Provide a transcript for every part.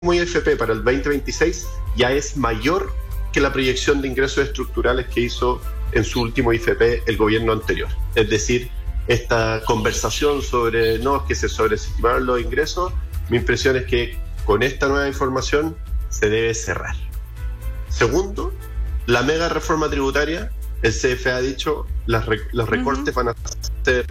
último IFP para el 2026 ya es mayor que la proyección de ingresos estructurales que hizo en su último IFP el gobierno anterior. Es decir, esta conversación sobre no, es que se sobreestimaron los ingresos, mi impresión es que con esta nueva información se debe cerrar. Segundo, la mega reforma tributaria, el CFE ha dicho, los recortes van a ser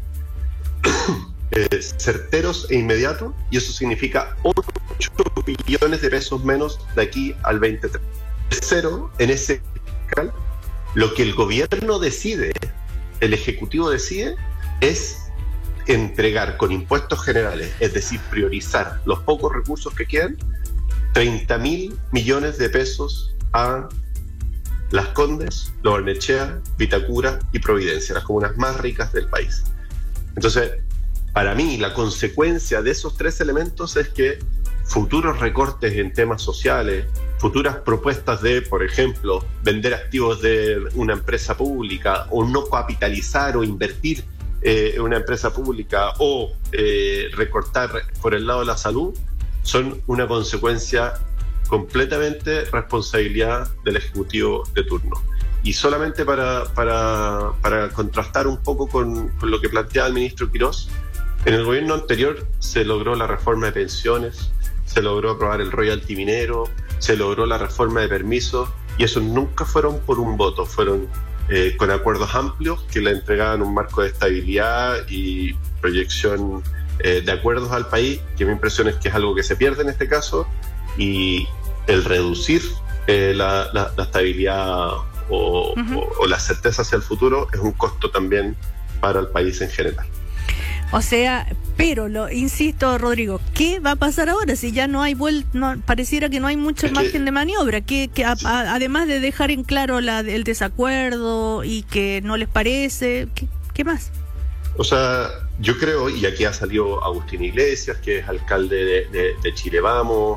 certeros e inmediatos, y eso significa 8 billones de pesos menos de aquí al 2030. Tercero, en ese fiscal, lo que el gobierno decide, el Ejecutivo decide, es entregar con impuestos generales, es decir, priorizar los pocos recursos que quedan, 30.000 millones de pesos a Las Condes, Lo Barnechea, Vitacura y Providencia, las comunas más ricas del país. Entonces, para mí, la consecuencia de esos tres elementos es que futuros recortes en temas sociales, futuras propuestas de, por ejemplo, vender activos de una empresa pública o no capitalizar o invertir en una empresa pública o recortar por el lado de la salud, son una consecuencia completamente responsabilidad del Ejecutivo de turno. Y solamente para contrastar un poco con lo que planteaba el ministro Quirós, en el gobierno anterior se logró la reforma de pensiones, se logró aprobar el royalty minero, se logró la reforma de permisos, y esos nunca fueron por un voto, fueron con acuerdos amplios que le entregaban un marco de estabilidad y proyección de acuerdos al país, que mi impresión es que es algo que se pierde en este caso, y el reducir la estabilidad o la certeza hacia el futuro es un costo también para el país en general. O sea, pero insisto, Rodrigo, ¿qué va a pasar ahora si ya no hay pareciera que no hay mucho margen de maniobra? Que además de dejar en claro el desacuerdo y que no les parece, ¿qué más? O sea, yo creo, y aquí ha salido Agustín Iglesias, que es alcalde de Chile Vamos,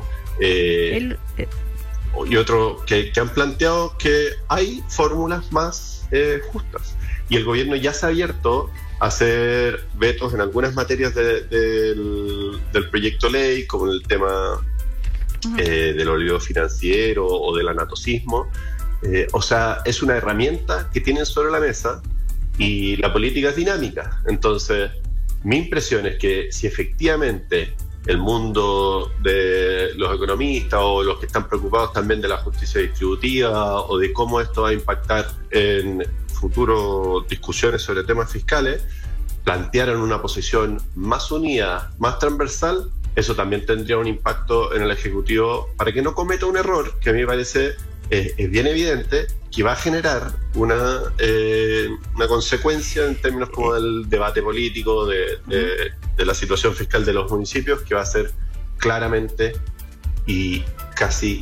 y otros que han planteado que hay fórmulas más justas. Y el gobierno ya se ha abierto a hacer vetos en algunas materias del proyecto ley, como el tema del olvido financiero o del anatocismo. O sea, es una herramienta que tienen sobre la mesa y la política es dinámica. Entonces, mi impresión es que si efectivamente el mundo de los economistas o los que están preocupados también de la justicia distributiva o de cómo esto va a impactar en futuras discusiones sobre temas fiscales, plantearan una posición más unida, más transversal, eso también tendría un impacto en el Ejecutivo para que no cometa un error que a mí me parece es bien evidente, que va a generar una consecuencia en términos como del debate político, de la situación fiscal de los municipios, que va a ser claramente y casi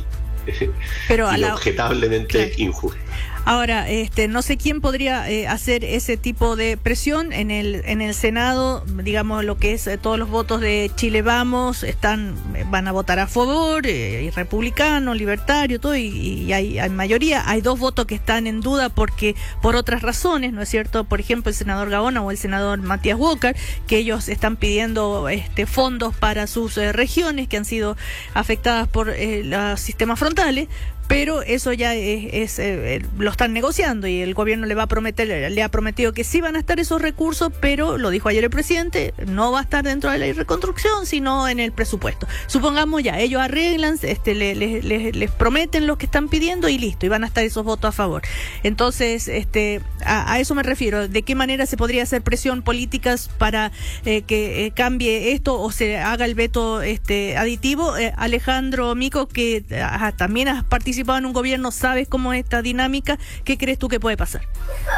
inobjetablemente injusta. Ahora, no sé quién podría hacer ese tipo de presión en el Senado. Digamos, lo que es todos los votos de Chile Vamos van a votar a favor, y republicano, libertario, todo, y hay mayoría. Hay 2 votos que están en duda porque por otras razones, ¿no es cierto? Por ejemplo, el senador Gaona o el senador Matías Walker, que ellos están pidiendo fondos para sus regiones que han sido afectadas por los sistemas frontales. Pero eso ya lo están negociando y el gobierno le ha prometido que sí van a estar esos recursos, pero lo dijo ayer el presidente, no va a estar dentro de la reconstrucción, sino en el presupuesto. Supongamos ya, ellos arreglan, les prometen lo que están pidiendo y listo, y van a estar esos votos a favor. Entonces, a eso me refiero. ¿De qué manera se podría hacer presión políticas para que cambie esto o se haga el veto aditivo? Alejandro Mico, que también has participado en un gobierno, sabes cómo es esta dinámica. ¿Qué crees tú que puede pasar?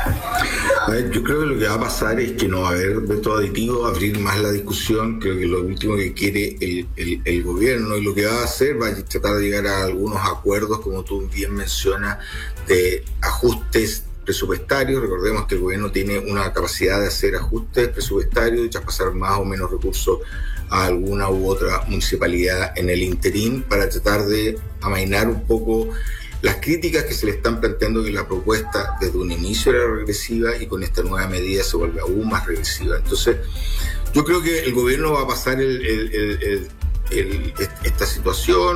A ver, yo creo que lo que va a pasar es que no va a haber veto aditivo, abrir más la discusión. Creo que lo último que quiere el gobierno, y lo que va a hacer, va a tratar de llegar a algunos acuerdos, como tú bien mencionas, de ajustes presupuestarios. Recordemos que el gobierno tiene una capacidad de hacer ajustes presupuestarios y traspasar más o menos recursos a alguna u otra municipalidad en el interín, para tratar de amainar un poco las críticas que se le están planteando, que la propuesta desde un inicio era regresiva y con esta nueva medida se vuelve aún más regresiva. Entonces, yo creo que el gobierno va a pasar esta situación